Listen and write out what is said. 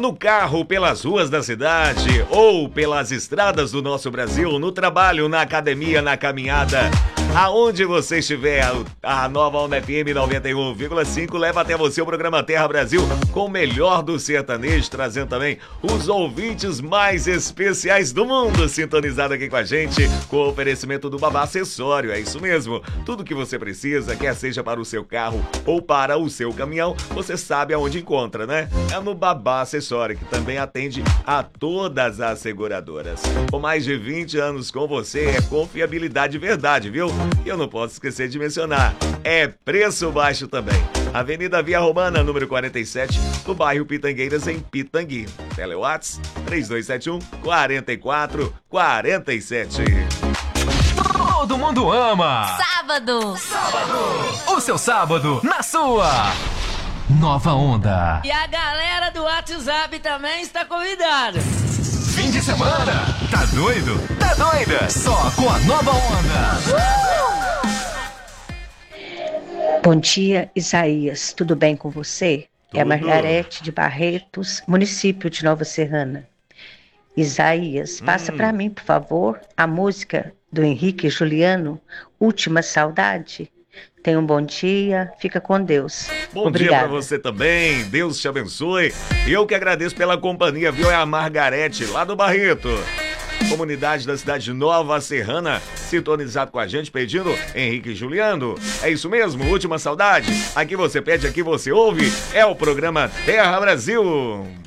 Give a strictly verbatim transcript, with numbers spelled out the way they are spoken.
no carro, pelas ruas da cidade ou pelas estradas do nosso Brasil, no trabalho, na academia, na caminhada, aonde você estiver, a nova Onda F M noventa e um vírgula cinco leva até você o programa Terra Brasil com o melhor do sertanejo, trazendo também os ouvintes mais especiais do mundo sintonizado aqui com a gente, com o oferecimento do Babá Acessório. É isso mesmo, tudo que você precisa, quer seja para o seu carro ou para o seu caminhão, você sabe aonde encontra, né? É no Babá Acessório, que também atende a todas as seguradoras. Com mais de vinte anos com você, é confiabilidade de verdade, viu? E eu não posso esquecer de mencionar, é preço baixo também. Avenida Via Romana, número quarenta e sete, no bairro Pitangueiras, em Pitangui. Telewhats três dois sete um, quatro quatro quatro sete. Todo mundo ama! Sábado! Sábado! O seu sábado na sua Nova Onda. E a galera do WhatsApp também está convidada. Fim de semana, tá doido? Tá doida? Só com a Nova Onda. Bom dia, Isaías. Tudo bem com você? Tudo. É a Margarete de Barretos, município de Nova Serrana. Isaías, passa Hum. para mim, por favor, a música do Henrique e Juliano, Última Saudade. Tenha um bom dia, fica com Deus. Bom Obrigada. dia pra você também, Deus te abençoe. Eu que agradeço pela companhia, viu? É a Margarete, lá do Barreto. Comunidade da cidade de Nova Serrana, sintonizado com a gente, pedindo Henrique e Juliano. É isso mesmo, Última Saudade. Aqui você pede, aqui você ouve. É o programa Terra Brasil.